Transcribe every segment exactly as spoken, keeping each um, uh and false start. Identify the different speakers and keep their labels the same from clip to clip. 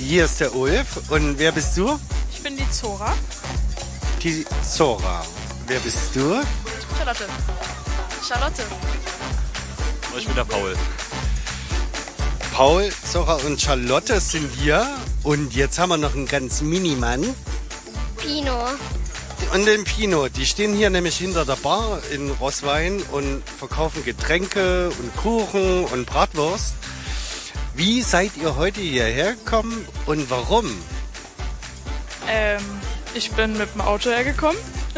Speaker 1: hier ist der Ulf. Und wer bist du?
Speaker 2: Ich bin die Zora.
Speaker 1: Die Zora. Wer bist du?
Speaker 2: Charlotte. Charlotte.
Speaker 3: Ich bin der Paul.
Speaker 1: Paul, Zora und Charlotte sind hier. Und jetzt haben wir noch einen ganz Minimann.
Speaker 4: Pino.
Speaker 1: Und den Pino. Die stehen hier nämlich hinter der Bar in Roßwein und verkaufen Getränke und Kuchen und Bratwurst. Wie seid ihr heute hierher gekommen und warum?
Speaker 2: Ähm, ich bin mit dem Auto hergekommen.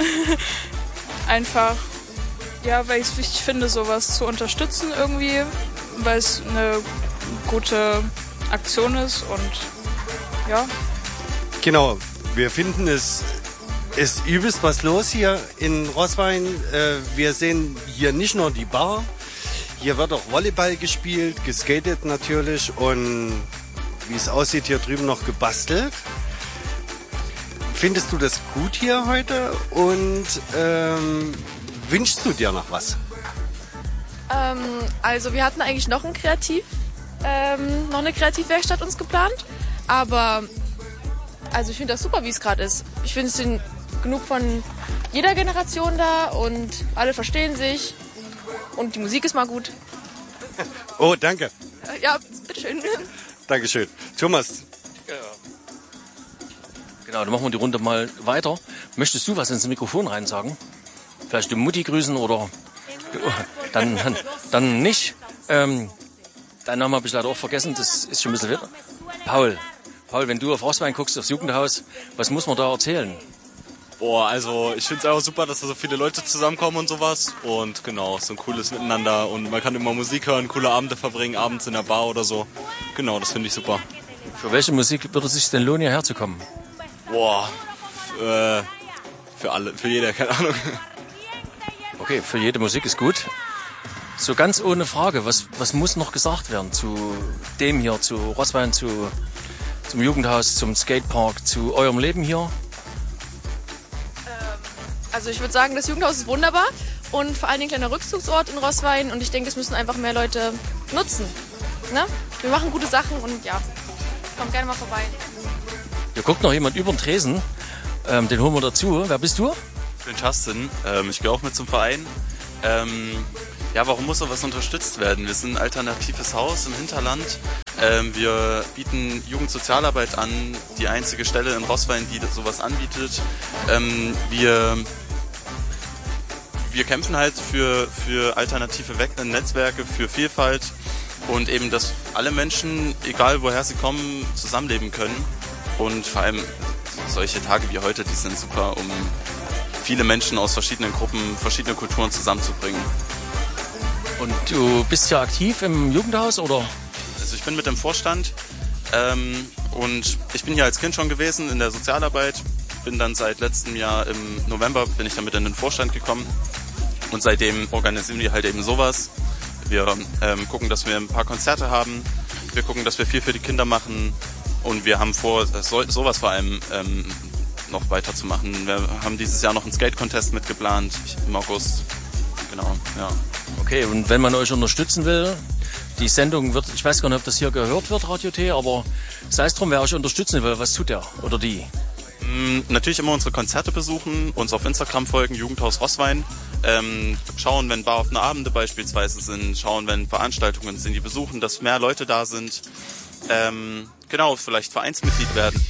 Speaker 2: Einfach, ja, weil ich es wichtig finde, sowas zu unterstützen irgendwie, weil es eine gute Aktion ist und ja.
Speaker 1: Genau, wir finden es ist übelst was los hier in Roßwein. Äh, wir sehen hier nicht nur die Bar, hier wird auch Volleyball gespielt, geskatet natürlich und wie es aussieht, hier drüben noch gebastelt. Findest du das gut hier heute und ähm, wünschst du dir noch was?
Speaker 5: Ähm, also wir hatten eigentlich noch ein Kreativ, ähm, noch eine Kreativwerkstatt uns geplant, aber also ich finde das super, wie es gerade ist. Ich finde, es sind genug von jeder Generation da und alle verstehen sich und die Musik ist mal gut.
Speaker 1: Oh, danke.
Speaker 5: Ja, bitteschön.
Speaker 1: Dankeschön. Thomas.
Speaker 3: Ja. Genau, dann machen wir die Runde mal weiter. Möchtest du was ins Mikrofon rein sagen? Vielleicht die Mutti grüßen oder dann, dann, dann nicht. Ähm, deinen Namen habe ich leider auch vergessen, das ist schon ein bisschen wieder. Paul, Paul, wenn du auf Roßwein guckst, aufs Jugendhaus, was muss man da erzählen?
Speaker 6: Boah, also ich finde es einfach super, dass da so viele Leute zusammenkommen und sowas. Und genau, so ein cooles Miteinander. Und man kann immer Musik hören, coole Abende verbringen, abends in der Bar oder so. Genau, das finde ich super.
Speaker 3: Für welche Musik würde es sich denn lohnen, hierher zu kommen?
Speaker 6: Boah, f- äh, für alle, für jeder, keine Ahnung.
Speaker 3: Okay, für jede Musik ist gut. So ganz ohne Frage, was, was muss noch gesagt werden zu dem hier, zu Roßwein, zu, zum Jugendhaus, zum Skatepark, zu eurem Leben hier?
Speaker 5: Also ich würde sagen, das Jugendhaus ist wunderbar und vor allen Dingen ein kleiner Rückzugsort in Roßwein und ich denke, es müssen einfach mehr Leute nutzen. Ne? Wir machen gute Sachen und ja, kommt gerne mal vorbei.
Speaker 3: Hier guckt noch jemand über den Tresen, ähm, den holen wir dazu. Wer bist du?
Speaker 7: Ich bin Justin, ähm, ich gehe auch mit zum Verein. Ähm, ja, warum muss sowas unterstützt werden? Wir sind ein alternatives Haus im Hinterland. Ähm, wir bieten Jugendsozialarbeit an, die einzige Stelle in Roßwein, die sowas anbietet. Ähm, wir, wir kämpfen halt für, für alternative Netzwerke, für Vielfalt und eben, dass alle Menschen, egal woher sie kommen, zusammenleben können. Und vor allem solche Tage wie heute, die sind super, um viele Menschen aus verschiedenen Gruppen, verschiedene Kulturen zusammenzubringen.
Speaker 3: Und du bist ja aktiv im Jugendhaus, oder?
Speaker 7: Also ich bin mit im Vorstand ähm, und ich bin hier als Kind schon gewesen in der Sozialarbeit. Bin dann seit letztem Jahr im November bin ich damit in den Vorstand gekommen und seitdem organisieren wir halt eben sowas. Wir ähm, gucken, dass wir ein paar Konzerte haben. Wir gucken, dass wir viel für die Kinder machen und wir haben vor, so, sowas vor allem ähm, noch weiterzumachen. Wir haben dieses Jahr noch einen Skate-Contest mitgeplant im August. Genau, ja.
Speaker 3: Okay, und wenn man euch unterstützen will, die Sendung wird, ich weiß gar nicht, ob das hier gehört wird, Radio T, aber sei es drum, wer euch unterstützen will, was tut der oder die?
Speaker 7: Mm, natürlich immer unsere Konzerte besuchen, uns auf Instagram folgen, Jugendhaus Roßwein. Ähm, schauen, wenn baroffene Abende beispielsweise sind, schauen, wenn Veranstaltungen sind, die besuchen, dass mehr Leute da sind. Ähm, genau, vielleicht Vereinsmitglied werden.